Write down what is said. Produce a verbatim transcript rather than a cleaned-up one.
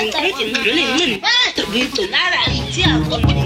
开进门的门，都给走哪来家伙？